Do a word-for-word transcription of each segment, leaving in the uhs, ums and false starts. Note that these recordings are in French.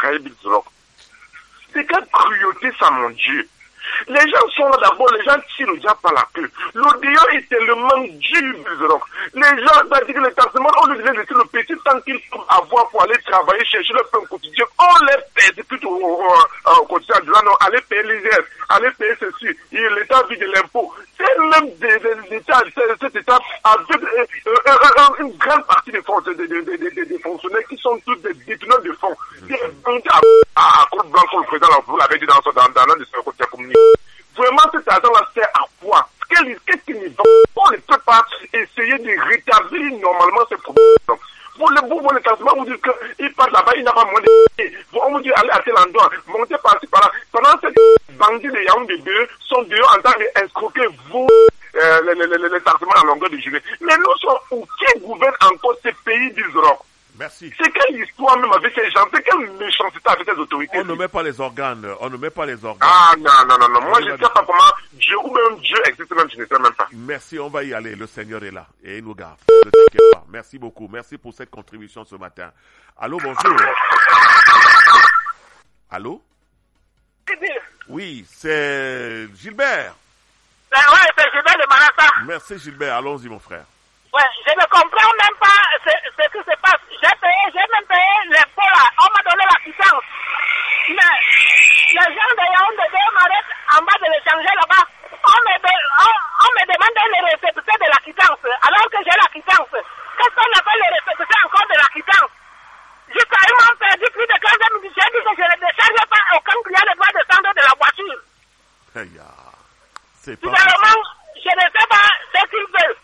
Caraïbes. C'est quelle cruauté ça, mon Dieu. Les gens sont là d'abord, les gens tirent le diable par la queue. L'Odéon est tellement dur, les gens, c'est-à-dire que les taxements, on les laisse le petit temps qu'ils peuvent avoir pour aller travailler, chercher leur pain quotidien. On les persécute au, au, au, au quotidien. Non, allez payer les aides, allez payer ceci. Et l'État vit de l'impôt. C'est même des, des, des États, cet État avec euh, euh, euh, une grande partie des, des, des, des, des fonctionnaires qui sont tous des déteneurs de fonds. Qui est à, à, à Côte Blanche, le président, vous l'avez dit dans, dans, dans l'un de ses côtés communiqués. Vraiment, cet argent-là sert à quoi? Qu'est-ce qu'il nous donne? On ne peut pas essayer de rétablir normalement ces problèmes. Pour le bout, pour le classement, vous dites qu'il passe là-bas, il n'a pas moins de... On vous dit, allez à tel endroit, montez par-ci, par-là. Pendant que ces bandits de Yaoundé deux sont dehors en train d'inscroquer vous, euh, les, les, les, les taxements à longueur de journée. Mais nous sommes où? Qui gouverne encore ces pays d'Israël? Merci. C'est quelle histoire même avec ces gens? C'est quelle méchanceté avec ces autorités? On ne met pas les organes. On ne met pas les organes. Ah non, non, non, non. Moi, je ne sais pas comment Dieu ou même Dieu existe même, je ne sais même pas. Merci, on va y aller. Le Seigneur est là et il nous garde. Ne t'inquiète pas. Merci beaucoup. Merci pour cette contribution ce matin. Allô, bonjour. Allô? Oui, c'est Gilbert. Ben ouais, c'est Gilbert de Manassa. Merci Gilbert. Allons-y, mon frère. Ouais, je ne comprends même pas ce, ce qui se passe. J'ai payé, j'ai même payé les pots là. On m'a donné la quittance. Mais les gens de Yaoundé m'arrêtent en bas de l'échanger là-bas. On me, de, on, on me demande le récépissé de la quittance. Alors que j'ai la quittance. Qu'est-ce qu'on appelle le récépissé encore de la quittance? Jusqu'à ils m'ont perdu plus de quinze minutes. J'ai dit que je ne décharge pas. Aucun client ne doit descendre de la voiture. Hey, c'est pas finalement, je ne sais pas ce qu'ils veulent.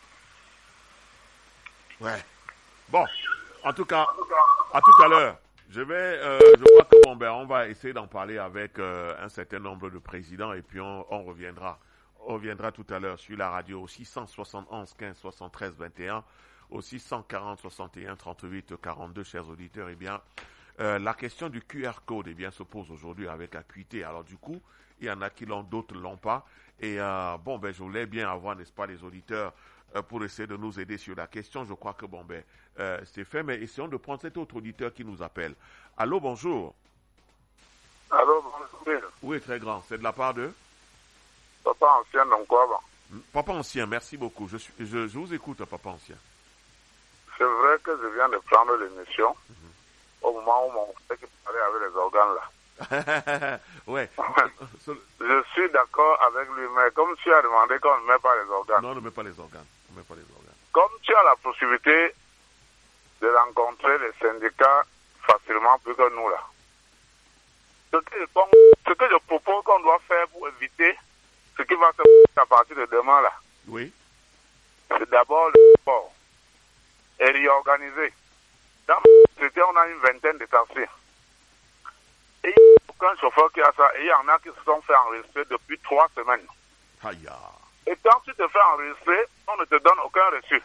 Ouais. Bon, en tout cas, à tout à l'heure. Je vais, euh, je crois que bon ben, on va essayer d'en parler avec euh, un certain nombre de présidents et puis on, on reviendra, on reviendra tout à l'heure sur la radio au six cent soixante et onze quinze soixante-treize vingt et un, au six cent quarante soixante et un trente-huit quarante-deux, chers auditeurs. Eh bien, euh, la question du Q R code, eh bien, se pose aujourd'hui avec acuité. Alors du coup, il y en a qui l'ont, d'autres l'ont pas. Et euh, bon ben, je voulais bien avoir, n'est-ce pas, les auditeurs. Pour essayer de nous aider sur la question. Je crois que bon ben euh, c'est fait, mais essayons de prendre cet autre auditeur qui nous appelle. Allô, bonjour. Allô, bonjour. Oui, très grand. C'est de la part de Papa Ancien, donc quoi? Papa Ancien, merci beaucoup. Je, suis, je, je vous écoute, Papa Ancien. C'est vrai que je viens de prendre l'émission mm-hmm. au moment où mon frère qui parlait avec les organes là. Ouais. Je suis d'accord avec lui, mais comme tu as demandé qu'on ne met pas les organes. Non, on ne met pas les organes. On ne met pas les organes. Comme tu as la possibilité de rencontrer les syndicats facilement plus que nous là. Ce que, ce que je propose qu'on doit faire pour éviter ce qui va se passer à partir de demain là. Oui. C'est d'abord le sport et réorganiser. Dans ma société, on a une vingtaine de taxis. Et il n'y a aucun chauffeur qui a ça. Et il y en a qui se sont fait enregistrer depuis trois semaines. Aïe. Et quand tu te fais enregistrer, on ne te donne aucun reçu.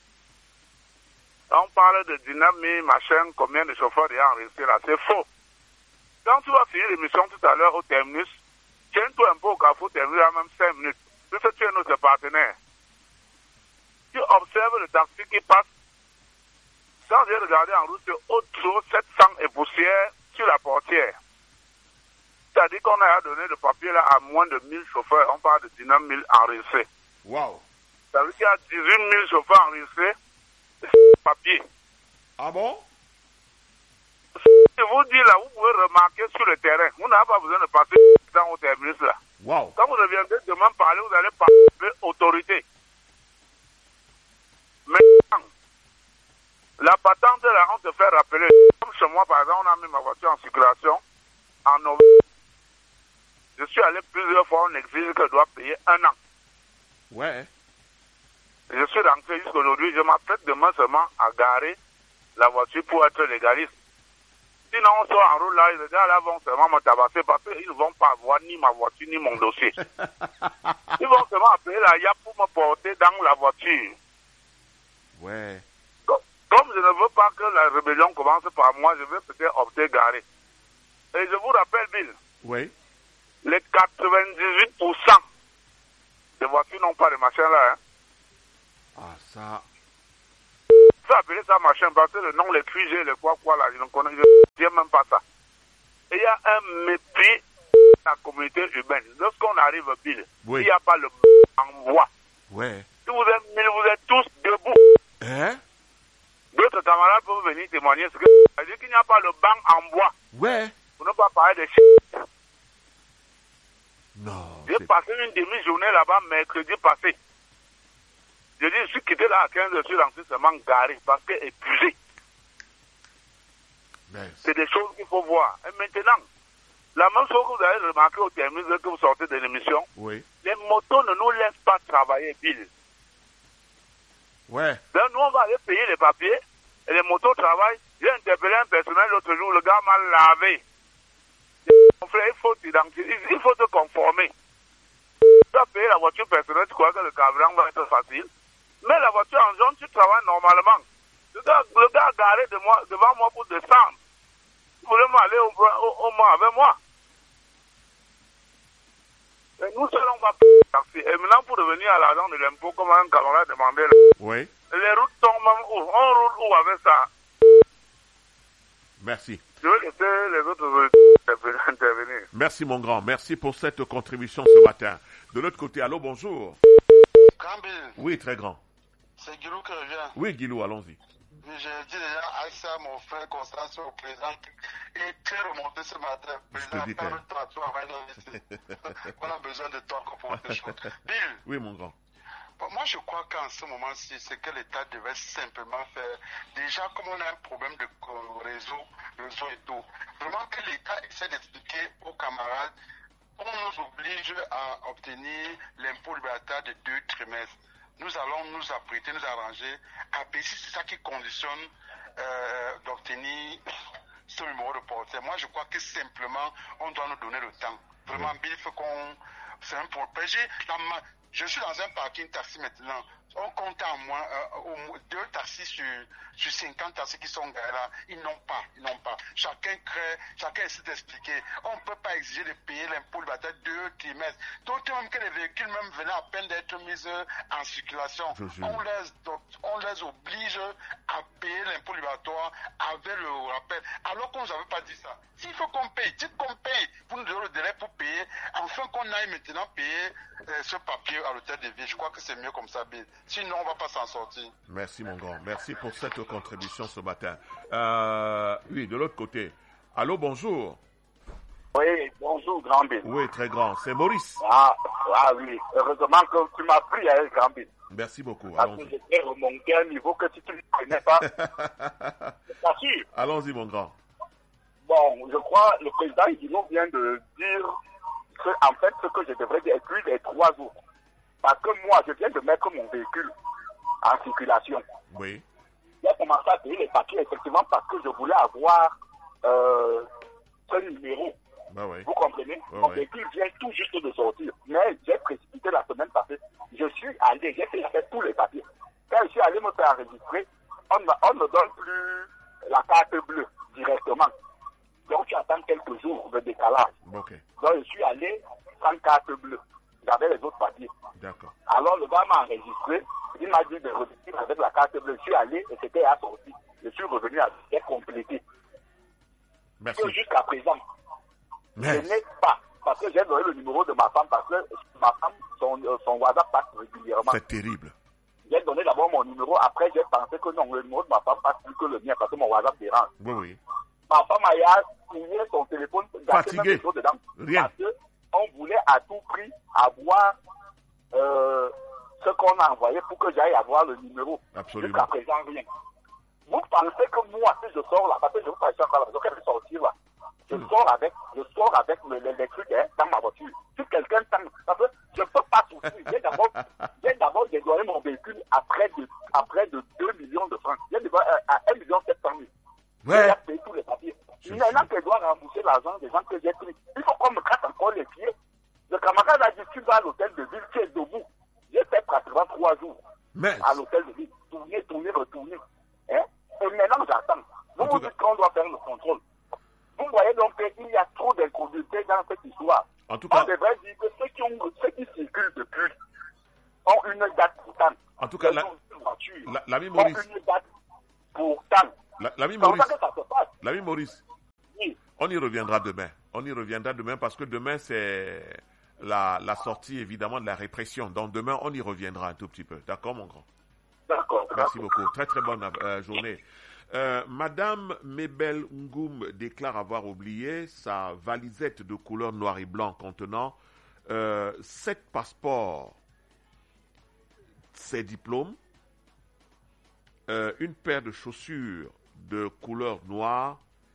On parle de dynamique, machin, combien de chauffeurs il y a enregistrés là. C'est faux. Quand tu vas finir l'émission tout à l'heure au terminus, tiens-toi un peu au carrefour terminus à même cinq minutes. Puisque tu es notre partenaire. Tu observes le taxi qui passe. Quand j'ai regardé en route, c'est au sept cents et poussière sur la portière. C'est-à-dire qu'on a donné le papier là à moins de mille chauffeurs. On parle de dix-neuf mille enregistrés. Wow. Ça veut dire qu'il y a dix-huit mille chauffeurs enregistrés. C'est papier. Ah bon? Je vous dis là, vous pouvez remarquer sur le terrain. Vous n'avez pas besoin de passer dans au terminus là. Wow. Quand vous reviendrez demain parler, vous allez parler autorité. Maintenant, la patente là, on te fait rappeler. Comme chez moi, par exemple, on a mis ma voiture en circulation en novembre. Je suis allé plusieurs fois, on exige que je dois payer un an. Ouais. Je suis rentré jusqu'aujourd'hui, je m'apprête demain seulement à garer la voiture pour être légaliste. Sinon, on sort en route là, les gars là vont seulement me tabasser parce qu'ils ne vont pas avoir ni ma voiture ni mon dossier. Ils vont seulement appeler la Y A pour me porter dans la voiture. Ouais. Comme je ne veux pas que la rébellion commence par moi, je vais peut-être opter garer. Et je vous rappelle, Bill. Oui. Les quatre-vingt-dix-huit pour cent des voitures n'ont pas de machin là. Hein. Ah, ça. Je vais appeler ça machin parce que le nom, les Q G, les quoi quoi là, je ne connais je même pas ça. il y a un mépris de la communauté urbaine. Lorsqu'on arrive à Bill, oui. il n'y a pas le en bois. Ouais. Si vous êtes, vous êtes tous debout. Hein? D'autres camarades peuvent venir témoigner ce que ça veut dire qu'il n'y a pas le banc en bois. Ouais. Pour ne pas parler de ch... Non. J'ai passé une demi-journée là-bas mercredi passé. Je dis, je suis quitté là à quinze heures, je suis rentré seulement garé parce que épuisé. C'est des choses qu'il faut voir. Et maintenant, la même chose que vous avez remarqué au terminus que vous sortez de l'émission, oui. Les motos ne nous laissent pas travailler, Bill. Ouais. Donc nous, on va aller payer les papiers et les motos travaillent. J'ai interpellé un personnel l'autre jour, le gars m'a lavé. Mon frère, il faut t'identifier, il faut te conformer. Tu vas payer la voiture personnelle, tu crois que le carburant va être facile. Mais la voiture en jaune, tu travailles normalement. Le gars, le gars a garé de moi, devant moi pour descendre. Vous voulez m'aller au, au, au moins avec moi. Et nous seuls, on va payer le taxi. Et maintenant, pour revenir à l'argent de l'impôt, comme un camarade demandait, oui. Les routes sont même où? On roule où avec ça? Merci. Je vais laisser les autres intervenir. Merci, mon grand. Merci pour cette contribution ce matin. De l'autre côté, allô, bonjour. Grand Bill. Oui, très grand. C'est Guilou qui revient. Oui, Guilou, allons-y. Oui, j'ai dit déjà à ça, mon frère Constance, au président, il est très remonté ce matin. Président, parle-toi à toi avant d'inviter. On a besoin de toi pour des choses. Bill. Oui, mon grand. Moi, je crois qu'en ce moment-ci, ce que l'État devait simplement faire, déjà, comme on a un problème de réseau, réseau et tout, vraiment que l'État essaie d'expliquer aux camarades, on nous oblige à obtenir l'impôt libertaire de deux trimestres. Nous allons nous apprêter, nous arranger. À B C, c'est ça qui conditionne euh, d'obtenir ce numéro de porteur. Moi, je crois que simplement, on doit nous donner le temps. Vraiment, Bill, il faut qu'on... C'est un pour... Je suis dans un parking taxi maintenant. On compte en moins euh, deux taxis sur, sur cinquante taxis qui sont garés là. Ils n'ont pas, ils n'ont pas. Chacun crée, chacun essaie d'expliquer. On ne peut pas exiger de payer l'impôt libertaire deux trimestres. D'autant même que les véhicules même venaient à peine d'être mis en circulation. On les, on les oblige à payer l'impôt libératoire avec le rappel. Alors qu'on ne nous avait pas dit ça. S'il faut qu'on paye, dites qu'on paye pour nous donner le délai pour payer. Enfin qu'on aille maintenant payer euh, ce papier à l'hôtel de ville. Je crois que c'est mieux comme ça, Bill. Sinon, on ne va pas s'en sortir. Merci, mon grand. Merci pour cette contribution ce matin. Euh, oui, de l'autre côté. Allô, bonjour. Oui, bonjour, Grand Bill. Oui, très grand. C'est Maurice. Ah, ah oui. Heureusement que tu m'as pris à Grand Bill. Merci beaucoup. Parce que j'étais remonté à un niveau que si tu ne connais pas, c'est pas sûr. Allons-y, mon grand. Bon, je crois que le président Hidino vient de dire que, en fait, ce que je devrais dire est plus les trois jours. Parce que moi, je viens de mettre mon véhicule en circulation. Oui. J'ai commencé à payer les papiers, effectivement, parce que je voulais avoir euh, ce numéro. Bah oui. Vous comprenez? Bah Mon oui. véhicule vient tout juste de sortir. Mais j'ai précipité la semaine passée. Je suis allé, j'ai fait, fait tous les papiers. Quand je suis allé me faire enregistrer, on ne me donne plus la carte bleue directement. Donc, tu attends quelques jours de décalage. Ok. Donc, je suis allé sans carte bleue. J'avais les autres papiers. D'accord. Alors, le gars m'a enregistré. Il m'a dit de revenir avec la carte bleue. Je suis allé et c'était assorti. Je suis revenu à j'ai complété. Merci. Et jusqu'à présent, Merci. je n'ai pas. Parce que j'ai donné le numéro de ma femme. Parce que ma femme, son, son WhatsApp passe régulièrement. C'est terrible. J'ai donné d'abord mon numéro. Après, j'ai pensé que non, le numéro de ma femme passe plus que le mien. Parce que mon WhatsApp dérange. Oui, oui. Ma femme a signé son téléphone. Fatigué. Dedans, Rien. Parce qu'on voulait à tout prix avoir euh, ce qu'on a envoyé pour que j'aille avoir le numéro. Absolument. Jusqu'à présent, rien. Vous pensez que moi, si je sors là, parce que je vous parle encore là, je vais sortir là. Je Mm. sors avec, je sors avec le, le, les trucs hein, dans ma voiture. Si quelqu'un tente, parce que je ne peux pas souffrir. J'ai d'abord, j'ai d'abord dédouané mon véhicule à près de, à près de deux millions de francs. J'ai dédouané à un million sept cent mille. Ouais. J'ai payé tous les papiers. Maintenant que je dois rembourser l'argent des gens que j'ai pris, il faut qu'on me casse encore les pieds. Le camarade a dit, tu vas à l'hôtel de ville, tu es debout. J'ai fait pratiquement trois jours Mais, à l'hôtel de ville. Tourner, tourner, retourner. Hein? Et maintenant, j'attends. Vous En tout vous dites qu'on doit faire le contrôle. Vous voyez donc qu'il y a trop d'incongruité dans cette histoire. en tout On cas, devrait dire que ceux qui, ont, ceux qui circulent depuis ont une date pour tant. en tout cas, Ceux la- qui ont une voiture la- l'ami ont Maurice, une date pour tant. la- l'ami C'est comme Maurice, ça que ça se passe. l'ami Maurice, Oui. on y reviendra demain. On y reviendra demain parce que demain, c'est la, la sortie, évidemment, de la répression. Donc, demain, on y reviendra un tout petit peu. D'accord, mon grand? D'accord. Merci beaucoup. Très, très bonne euh, journée. Euh, Madame Mebel Ngoum déclare avoir oublié sa valisette de couleur noir et blanc contenant euh, sept passeports, ses diplômes, euh, une paire de chaussures de couleur noire.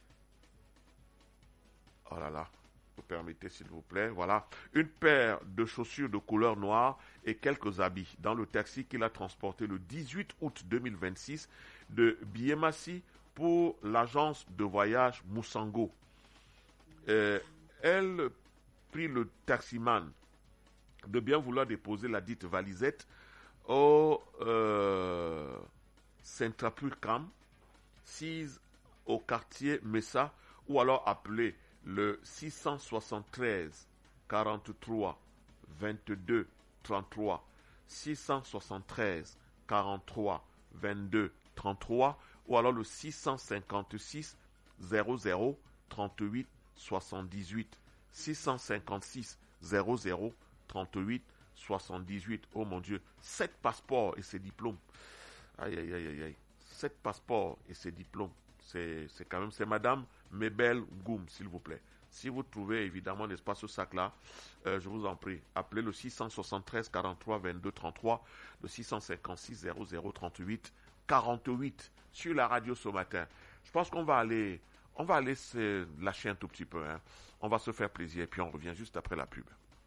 Oh là là, vous permettez s'il vous plaît, voilà, une paire de chaussures de couleur noire et quelques habits dans le taxi qu'il a transporté le dix-huit août deux mille vingt-six de Biémassi pour l'agence de voyage Moussango. Euh, elle prit le taximan de bien vouloir déposer la dite valisette au euh, Centrapur-Cam, six au quartier Messa, ou alors appeler le six cent soixante-treize quarante-trois vingt-deux trente-trois, six cent soixante-treize quarante-trois vingt-deux trente-trois, ou alors le six cent cinquante-six zéro zéro trente-huit soixante-dix-huit, six cent cinquante-six zéro zéro trente-huit soixante-dix-huit. Oh mon Dieu, sept passeports et ses diplômes. Aïe aïe aïe aïe aïe. Sept passeports et ses diplômes. C'est, c'est quand même, c'est Madame Mebel Ngoum, s'il vous plaît. Si vous trouvez évidemment, n'est-ce pas, ce sac-là, euh, je vous en prie, appelez le six cent soixante-treize quarante-trois vingt-deux trente-trois, le six cent cinquante-six zéro zéro trente-huit quarante-huit sur la radio ce matin. Je pense qu'on va aller, on va aller se lâcher un tout petit peu, hein. On va se faire plaisir et puis on revient juste après la pub.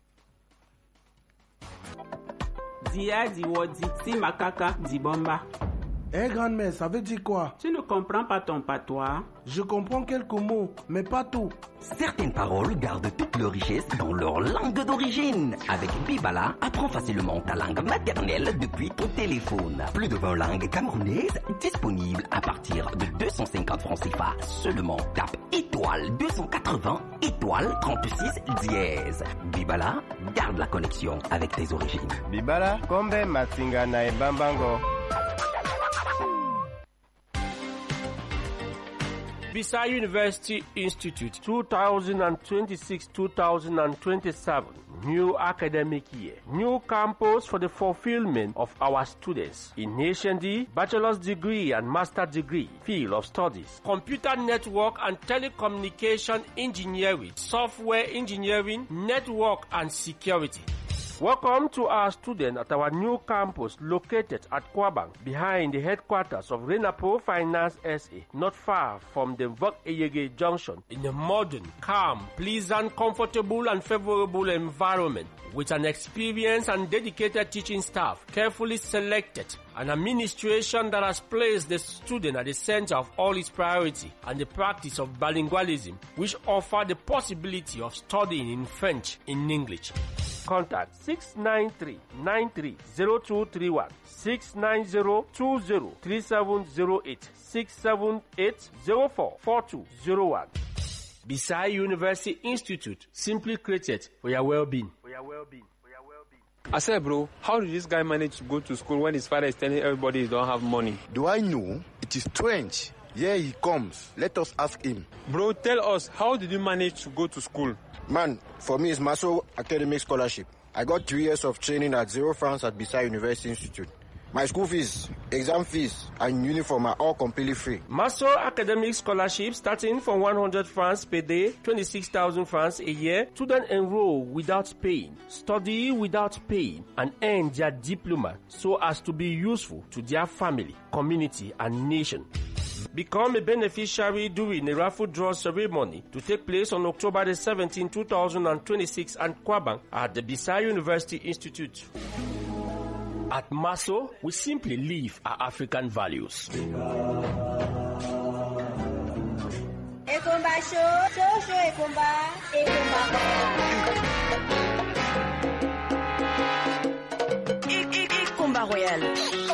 Dia diwodi ti makaka dibomba. Eh, grand-mère, ça veut dire quoi? Tu ne comprends pas ton patois? Je comprends quelques mots, mais pas tout. Certaines paroles gardent toute leur richesse dans leur langue d'origine. Avec Bibala, apprends facilement ta langue maternelle depuis ton téléphone. Plus de vingt langues camerounaises disponibles à partir de deux cent cinquante francs C F A seulement. Tape étoile deux cent quatre-vingts, étoile trente-six dièse. Bibala, garde la connexion avec tes origines. Bibala, kombe matinga na ebambango. Bisai University Institute twenty twenty-six to twenty twenty-seven new academic year. New campus for the fulfillment of our students in H N D, bachelor's degree and master degree field of studies. Computer network and telecommunication engineering, software engineering, network and security. Welcome to our students at our new campus located at Kwabang, behind the headquarters of Renapo Finance S A, not far from the Vok-Eyege Junction, in a modern, calm, pleasant, comfortable and favorable environment, with an experienced and dedicated teaching staff, carefully selected, an administration that has placed the student at the center of all its priority, and the practice of bilingualism, which offer the possibility of studying in French, in English. Contact six nine three, nine three zero two three one, six nine zero, two zero, three seven zero eight, six seven eight zero four, four two zero one. Bisai University Institute, simply created for your well-being. For your well-being. For your well-being. I said, bro, how did this guy manage to go to school when his father is telling everybody he don't have money? Do I know? It is strange. Here he comes. Let us ask him. Bro, tell us, how did you manage to go to school? Man, for me it's Maso Academic Scholarship. I got three years of training at zero francs at Bisai University Institute. My school fees, exam fees, and uniform are all completely free. Maso Academic Scholarship starting from one hundred francs per day, twenty-six thousand francs a year. Students enroll without paying, study without paying, and earn their diploma so as to be useful to their family, community, and nation. Become a beneficiary during a raffle draw ceremony to take place on October the seventeenth, two thousand twenty-six at Kwabang at the Bisai University Institute. At Maso, we simply live our African values. Ekomba show, show show Ekomba, Ekomba. Ekomba Royal.